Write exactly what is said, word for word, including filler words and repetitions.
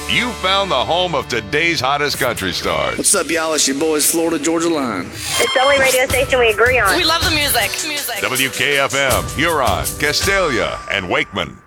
you found the home of today's hottest country stars. What's up, y'all? It's your boys, Florida Georgia Line. It's the only radio station we agree on. We love the music. Music. W K F M, Huron, Castalia, and Wakeman.